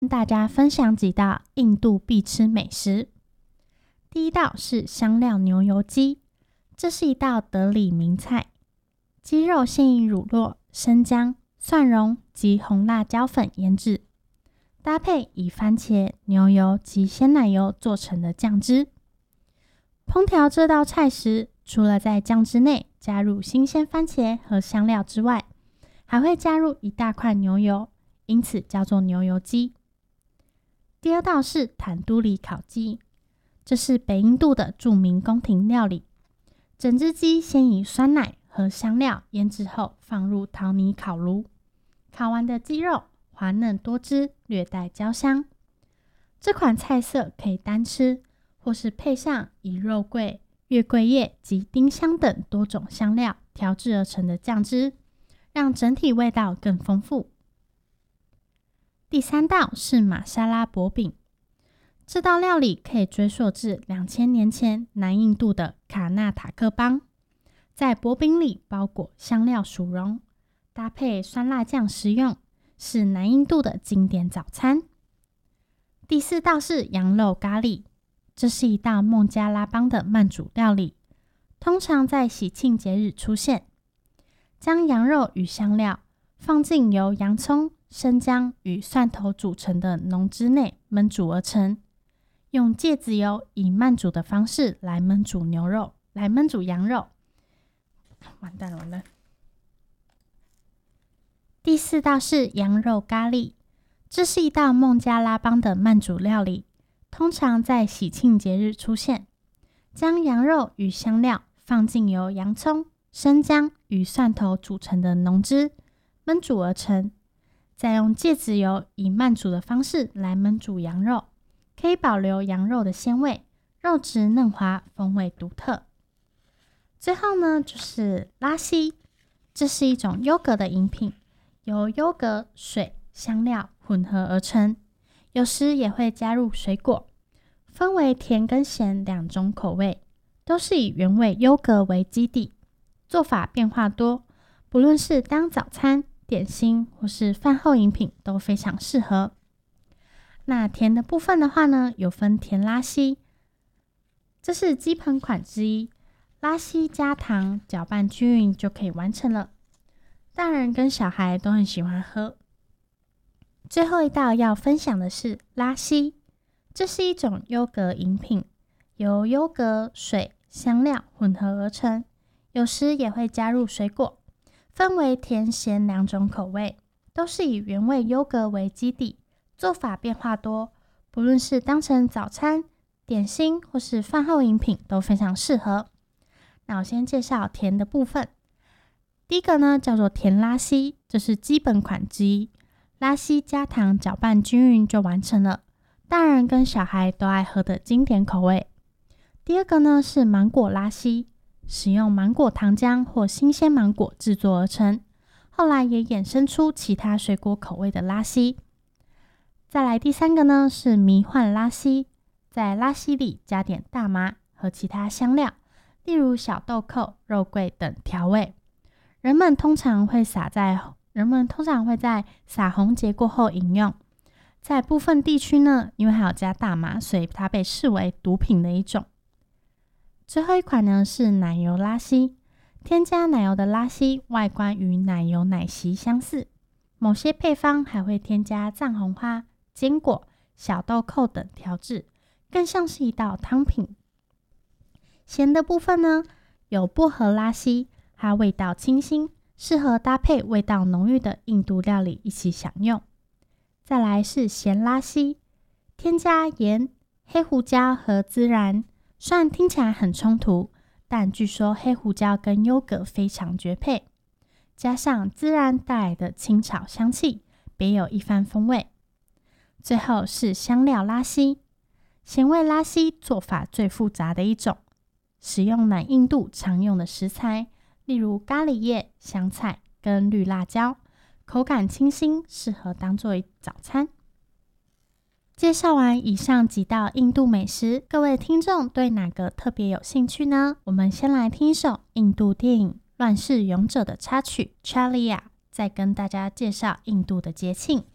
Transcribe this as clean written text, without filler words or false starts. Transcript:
跟大家分享几道印度必吃美食。第一道是香料牛油鸡，这是一道德里名菜。鸡肉先以乳酪、生姜、蒜蓉及红辣椒粉腌制，搭配以番茄、牛油及鲜奶油做成的酱汁。烹调这道菜时，除了在酱汁内加入新鲜番茄和香料之外，还会加入一大块牛油，因此叫做牛油鸡。第二道是坦都里烤鸡，这是北印度的著名宫廷料理。整只鸡先以酸奶和香料腌制后，放入陶泥烤炉，烤完的鸡肉滑嫩多汁，略带焦香。这款菜色可以单吃，或是配上以肉桂、月桂叶及丁香等多种香料调制而成的酱汁，让整体味道更丰富。第三道是玛莎拉薄饼，这道料理可以追溯至2000年前南印度的卡纳塔克邦。在薄饼里包裹香料薯蓉，搭配酸辣酱食用，是南印度的经典早餐。第四道是羊肉咖喱，这是一道孟加拉邦的慢煮料理，通常在喜庆节日出现。将羊肉与香料放进由洋葱、生姜与蒜头组成的浓汁内焖煮而成，用芥子油以慢煮的方式来焖煮羊肉。完蛋了。第四道是羊肉咖喱，这是一道孟加拉邦的慢煮料理，通常在喜庆节日出现。将羊肉与香料放进由洋葱、生姜与蒜头组成的浓汁焖煮而成，再用芥子油以慢煮的方式来焖煮羊肉，可以保留羊肉的鲜味，肉质嫩滑，风味独特。最后呢，就是拉稀，这是一种优格的饮品，由优格、水、香料混合而成，有时也会加入水果，分为甜跟咸两种口味，都是以原味优格为基底，做法变化多，不论是当早餐、点心或是饭后饮品都非常适合。那甜的部分的话呢，有分甜拉稀，这是基本款之一，拉稀加糖搅拌均匀就可以完成了，大人跟小孩都很喜欢喝。最后一道要分享的是拉稀，这是一种优格饮品，由优格、水、香料混合而成，有时也会加入水果，分为甜咸两种口味，都是以原味优格为基底，做法变化多，不论是当成早餐、点心或是饭后饮品都非常适合。那我先介绍甜的部分。第一个呢叫做甜拉稀，这是基本款之一，拉稀加糖搅拌均匀就完成了，大人跟小孩都爱喝的经典口味。第二个呢是芒果拉稀，使用芒果糖浆或新鲜芒果制作而成，后来也衍生出其他水果口味的拉稀。再来第三个呢是迷幻拉稀，在拉稀里加点大麻和其他香料，例如小豆蔻、肉桂等调味。人们通常会在撒红节过后饮用。在部分地区呢，因为还有加大麻，所以它被视为毒品的一种。最后一款呢是奶油拉稀，添加奶油的拉稀外观与奶油奶昔相似，某些配方还会添加藏红花、坚果、小豆蔻等调制，更像是一道汤品。咸的部分呢，有薄荷拉稀，它味道清新，适合搭配味道浓郁的印度料理一起享用。再来是咸拉稀，添加盐、黑胡椒和孜然，虽然听起来很冲突，但据说黑胡椒跟优格非常绝配，加上孜然带来的清炒香气，别有一番风味。最后是香料拉稀，咸味拉稀做法最复杂的一种，使用南印度常用的食材，例如咖喱叶、香菜跟绿辣椒，口感清新，适合当作早餐。介绍完以上几道印度美食，各位听众对哪个特别有兴趣呢？我们先来听一首印度电影《乱世勇者》的插曲《Chalia》，再跟大家介绍印度的节庆。